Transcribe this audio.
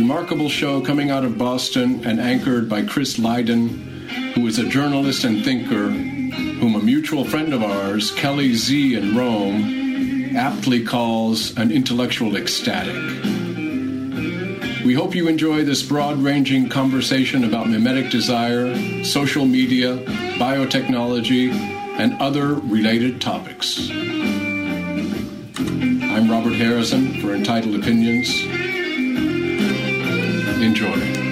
remarkable show coming out of Boston and anchored by Chris Lydon, who is a journalist and thinker whom a mutual friend of ours, Kelly Z in Rome, aptly calls an intellectual ecstatic. We hope you enjoy this broad-ranging conversation about mimetic desire, social media, biotechnology, and other related topics. I'm Robert Harrison for Entitled Opinions. Enjoy.